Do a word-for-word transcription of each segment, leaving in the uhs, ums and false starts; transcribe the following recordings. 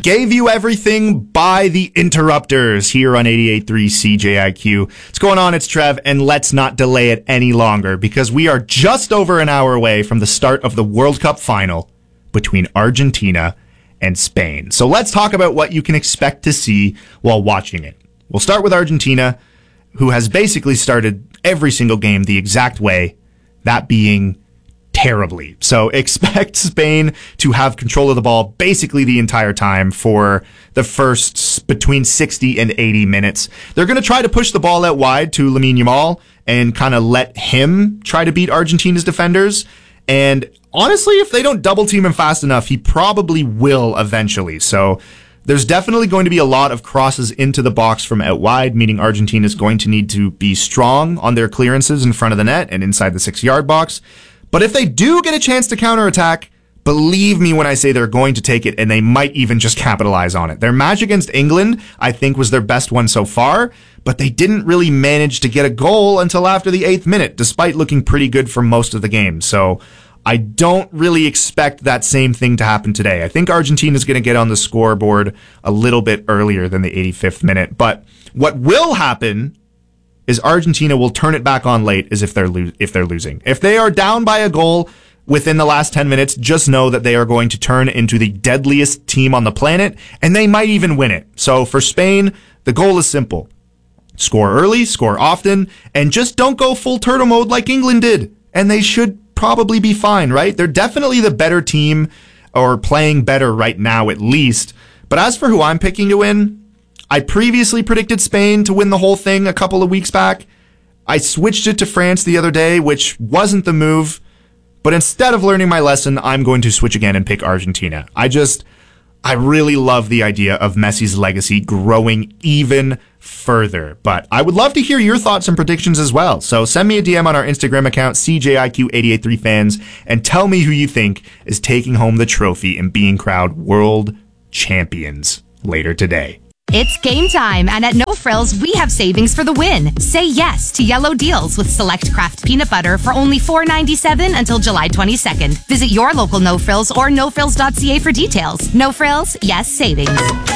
gave you everything by the Interrupters here on eighty-eight point three C J I Q. What's going on? It's Trev, and let's not delay it any longer because we are just over an hour away from the start of the World Cup final between Argentina and Spain. So let's talk about what you can expect to see while watching it. We'll start with Argentina, who has basically started every single game the exact way, that being terribly. So expect Spain to have control of the ball basically the entire time for the first between sixty and eighty minutes. They're going to try to push the ball out wide to Lamine Yamal and kind of let him try to beat Argentina's defenders. And honestly, if they don't double team him fast enough, he probably will eventually. So there's definitely going to be a lot of crosses into the box from out wide, meaning Argentina is going to need to be strong on their clearances in front of the net and inside the six-yard box. But if they do get a chance to counterattack, believe me when I say they're going to take it, and they might even just capitalize on it. Their match against England, I think, was their best one so far, but they didn't really manage to get a goal until after the eighth minute, despite looking pretty good for most of the game. So I don't really expect that same thing to happen today. I think Argentina's going to get on the scoreboard a little bit earlier than the eighty-fifth minute. But what will happen is Argentina will turn it back on late as if they're lo- if they're losing. If they are down by a goal within the last ten minutes, just know that they are going to turn into the deadliest team on the planet, and they might even win it. So for Spain, the goal is simple. Score early, score often, and just don't go full turtle mode like England did. And they should probably be fine, right? They're definitely the better team, or playing better right now at least. But as for who I'm picking to win, I previously predicted Spain to win the whole thing a couple of weeks back. I switched it to France the other day, which wasn't the move. But instead of learning my lesson, I'm going to switch again and pick Argentina. I just, I really love the idea of Messi's legacy growing even further. But I would love to hear your thoughts and predictions as well. So send me a D M on our Instagram account, C J I Q eight eight three fans, and tell me who you think is taking home the trophy and being crowned world champions later today. It's game time, and at No Frills, we have savings for the win. Say yes to yellow deals with select craft peanut butter for only four ninety-seven until July twenty-second. Visit your local No Frills or no frills dot c a for details. No Frills, yes savings.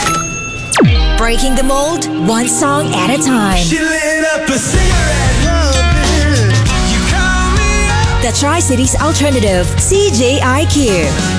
Breaking the mold, one song at a time. She lit up a cigarette. Love it. You call me up. The Tri-Cities Alternative, C J I Q.